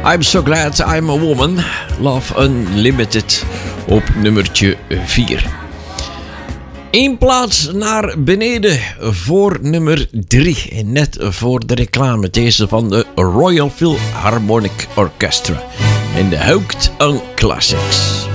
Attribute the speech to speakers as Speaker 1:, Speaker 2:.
Speaker 1: I'm So Glad I'm a Woman, Love Unlimited op nummertje 4. 1 plaats naar beneden voor nummer 3. En net voor de reclame, deze van de Royal Philharmonic Orchestra. En de Hooked on Classics.